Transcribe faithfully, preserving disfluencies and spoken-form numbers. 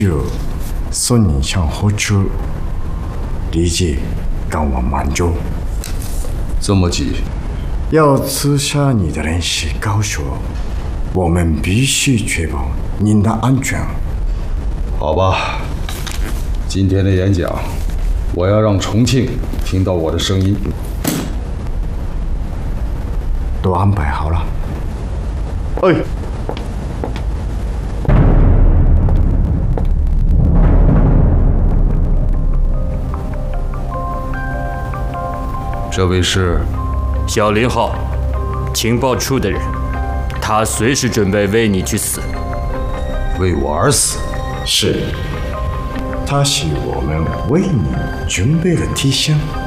有送你上火车，立即赶往满洲。 这么急？ 要刺杀你的人是高手，我们必须确保您的安全。 好吧，今天的演讲，我要让重庆听到我的声音。 都安排好了。哎。 这位是小林浩，情报处的人，他随时准备为你去死。 为我而死？ 是，他是我们为你准备的提醒。